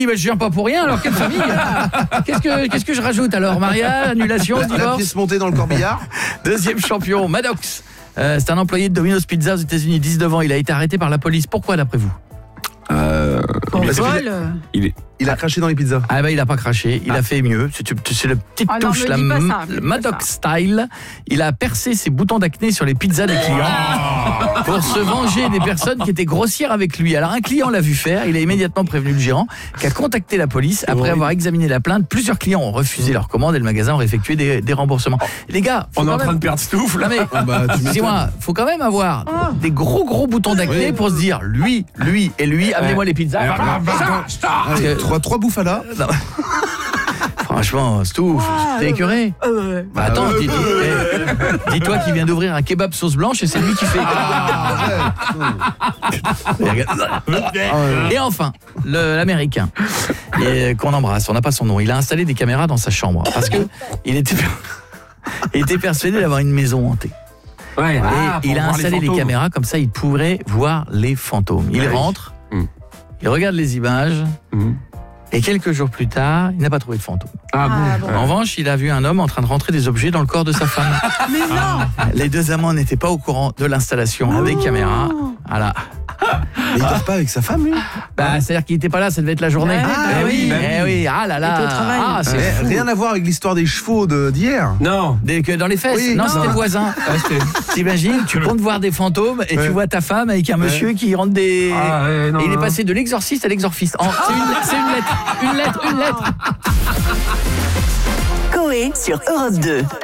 Je viens pas pour rien, alors quelle famille. Qu'est-ce que je rajoute alors? Maria, annulation, La divorce. pièce montée dans le corbillard. Deuxième champion, Maddox. C'est un employé de Domino's Pizza aux États-Unis, 19 ans. Il a été arrêté par la police. Pourquoi d'après vous? Il a craché dans les pizzas. Ah il a pas craché, il a fait mieux. C'est la petite touche, le Maddox style. Il a percé ses boutons d'acné sur les pizzas des clients pour se venger des personnes qui étaient grossières avec lui. Alors un client l'a vu faire, il a immédiatement prévenu le gérant qui a contacté la police après avoir examiné la plainte. Plusieurs clients ont refusé leur commande et le magasin aurait effectué des remboursements. Les gars, on est en train de perdre souffle. Non mais dis-moi, faut quand même avoir des gros boutons d'acné pour se dire lui et lui, amenez-moi les pizzas. Trois bouffala. Franchement, Stouff, t'es écœuré. Attends, dis-toi qu'il vient d'ouvrir un kebab sauce blanche et c'est lui qui fait. Et enfin, l'Américain qu'on embrasse, on n'a pas son nom, il a installé des caméras dans sa chambre parce que il était persuadé d'avoir une maison hantée. Et il a installé les caméras comme ça, il pourrait voir les fantômes. Il rentre, il regarde les images. Et quelques jours plus tard, il n'a pas trouvé de fantôme. En revanche, il a vu un homme en train de rentrer des objets dans le corps de sa femme. Mais non. Les deux amants n'étaient pas au courant de l'installation avec caméra. Voilà. Mais il dort pas avec sa femme, lui? C'est-à-dire qu'il n'était pas là, ça devait être la journée. Oui. Ah là là. C'est rien à voir avec l'histoire des chevaux d'hier. Non. Dans les fesses. Oui. Non, c'était le voisin. T'imagines, tu comptes voir des fantômes et tu vois ta femme avec un monsieur qui rentre des... et il est passé de l'exorciste à l'exorciste. C'est une lettre. Une lettre. Coé sur Europe 2.